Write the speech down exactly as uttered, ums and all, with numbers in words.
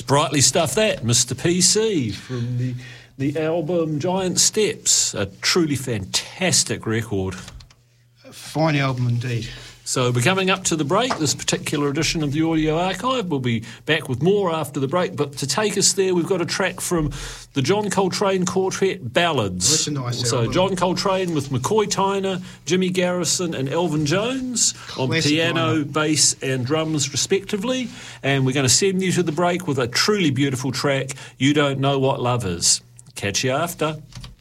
Sprightly stuff that, Mister P C from the the album Giant Steps, a truly fantastic record. A fine album indeed. So we're coming up to the break, this particular edition of the Audio Archive. We'll be back with more after the break, but to take us there, we've got a track from the John Coltrane Quartet Ballads. That's a nice so album. John Coltrane with McCoy Tyner, Jimmy Garrison and Elvin Jones on Classic piano, lineup. bass and drums respectively. And we're going to send you to the break with a truly beautiful track, You Don't Know What Love Is. Catch you after.